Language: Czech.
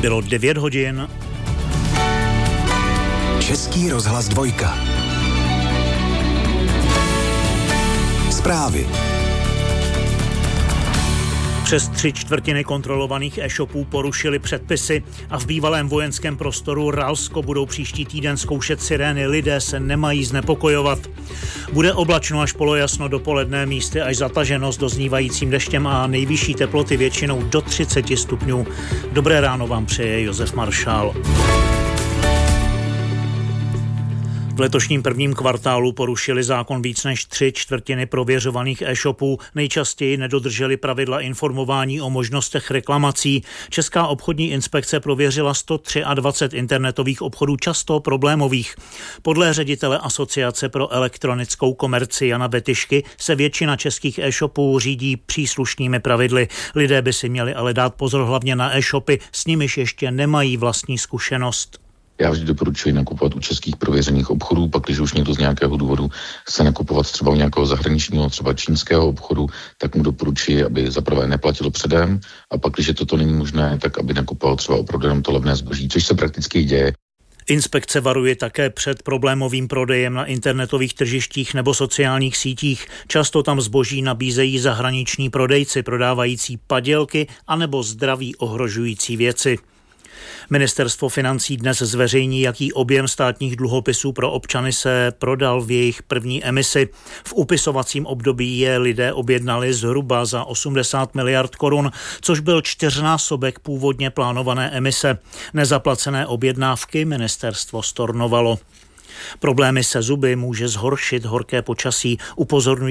Bylo 9 hodin. Český rozhlas 2. Zprávy. Přes 3/4 kontrolovaných e-shopů porušili předpisy a v bývalém vojenském prostoru Ralsko budou příští týden zkoušet sirény. Lidé se nemají znepokojovat. Bude oblačno až polojasno dopoledne, místy až zataženo s doznívajícím deštěm a nejvyšší teploty většinou do 30 stupňů. Dobré ráno vám přeje Josef Maršál. V letošním prvním kvartálu porušili zákon víc než 3/4 prověřovaných e-shopů. Nejčastěji nedodrželi pravidla informování o možnostech reklamací. Česká obchodní inspekce prověřila 123 internetových obchodů, často problémových. Podle ředitele Asociace pro elektronickou komerci Jana Betyšky se většina českých e-shopů řídí příslušnými pravidly. Lidé by si měli ale dát pozor hlavně na e-shopy, s nimiž ještě nemají vlastní zkušenost. Já vždy doporučuji nakupovat u českých prověřených obchodů, pak když už někdo z nějakého důvodu chce nakupovat třeba u nějakého zahraničního, třeba čínského obchodu, tak mu doporučuji, aby zaprvé neplatilo předem a pak, když toto není možné, tak aby nakupoval třeba opravdu jenom to levné zboží, což se prakticky děje. Inspekce varuje také před problémovým prodejem na internetových tržištích nebo sociálních sítích. Často tam zboží nabízejí zahraniční prodejci prodávající padělky anebo zdraví ohrožující věci. Ministerstvo financí dnes zveřejní, jaký objem státních dluhopisů pro občany se prodal v jejich první emisi. V upisovacím období je lidé objednali zhruba za 80 miliard korun, což byl 4násobek původně plánované emise. Nezaplacené objednávky ministerstvo stornovalo. Problémy se zuby může zhoršit horké počasí, upozorňují